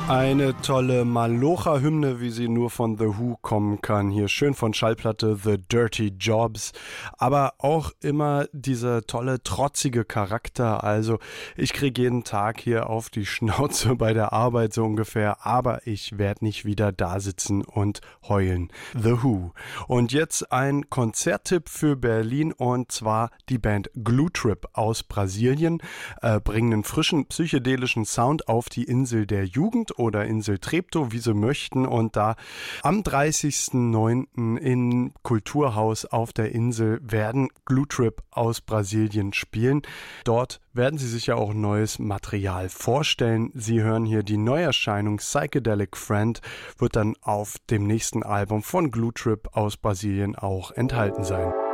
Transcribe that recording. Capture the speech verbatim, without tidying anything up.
Eine tolle Malocha-Hymne, wie sie nur von The Who kommen kann. Hier schön von Schallplatte The Dirty Jobs. Aber auch immer dieser tolle, trotzige Charakter. Also ich kriege jeden Tag hier auf die Schnauze bei der Arbeit so ungefähr. Aber ich werde nicht wieder da sitzen und heulen. The Who. Und jetzt ein Konzerttipp für Berlin. Und zwar die Band Glue Trip aus Brasilien. Äh, bringen einen frischen, psychedelischen Sound auf die Insel der Jugend oder Insel Treptow, wie sie möchten. Und da am dreißigsten neunten im Kulturhaus auf der Insel werden Glue Trip aus Brasilien spielen. Dort werden sie sich ja auch neues Material vorstellen. Sie hören hier die Neuerscheinung Psychedelic Friend, wird dann auf dem nächsten Album von Glue Trip aus Brasilien auch enthalten sein.